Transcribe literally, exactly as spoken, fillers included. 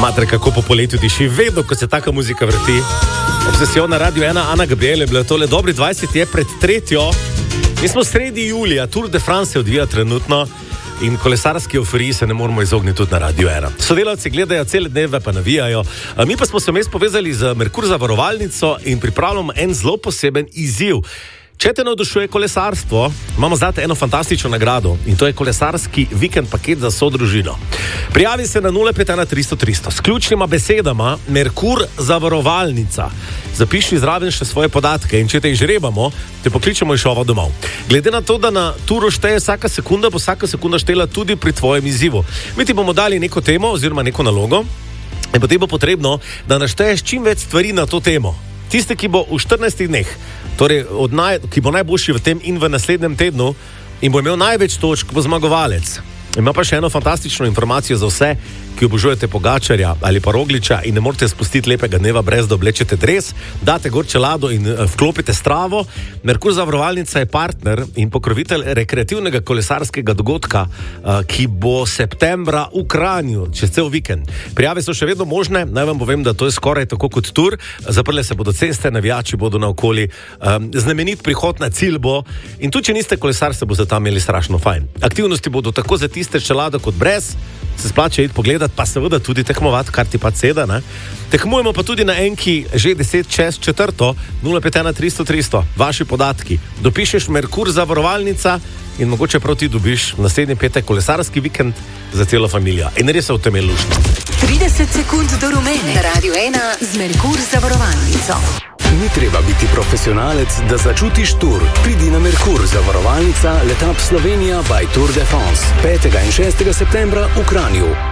Matre, kako po poletju diši, vedno, ko se taka muzika vrti. Obsesija na Radio ena, Ana Gabriel, je bilo tole dobri dvajset je pred tretjo. Mi smo sredi julija, Tour de France se odvija trenutno in kolesarski euforiji se ne moramo izogniti tudi na Radio ena. Sodelavci gledajo cele dneve, pa navijajo. Mi pa smo se vmes povezali z Merkur zavarovalnico in pripravljamo en zelo poseben izziv. Če te navdušuje kolesarstvo, imamo zate eno fantastično nagrado in to je kolesarski vikend paket za vso družino. Prijavi se na nula pet ena tristo tristo s ključnima besedama Merkur zavarovalnica. Zapiši zraven še svoje podatke in če te izžrebamo, te pokličemo iz šova domov. Glede na to, da na turu šteje vsaka sekunda, bo vsaka sekunda štela tudi pri tvojem izzivu. Mi ti bomo dali neko temo oziroma neko nalogo in potem bo potrebno, da našteješ čim več stvari na to temo. Tiste, ki bo v štirinajstih dneh, torej od naj, ki bo najboljši v tem in v naslednjem tednu in bo imel največ točk, bo zmagovalec. Ima pa še eno fantastično informacijo za vse, ki obožujete Pogačarja ali pa Rogliča in ne morete spustiti lepega dneva brez da oblečete dres, date gor čelado in vklopite stravo. Merkur zavarovalnica je partner in pokrovitelj rekreativnega kolesarskega dogodka, ki bo septembra v Kranju, čez cel vikend. Prijave so še vedno možne, naj vam povem, da to je skoraj tako kot tur, zaprle se bodo ceste, navijači bodo naokoli, znamenit prihod na cilj bo in tudi, če niste kolesar, se boste tam imeli strašno fajn. Aktivnosti bodo tako za tiste čelado kot brez, se splača iti pogledat, pa seveda tudi tekmovati, kar ti pa seda, ne? Tekmujemo pa tudi na enki že deset čez četrto, nula pet ena tristo tristo, vaši podatki. Dopišeš Merkur zavarovalnica in mogoče prav ti dobiš naslednji petek kolesarski vikend za celo familijo. In res se v teme lušno. trideset sekund do rumene. Radio ena z Merkur zavarovalnico. Ni treba biti profesionalec, da začutiš tur. Pridi na Merkur zavarovalnica, Letap Slovenija by Tour de France. petega in šestega septembra v Kranju.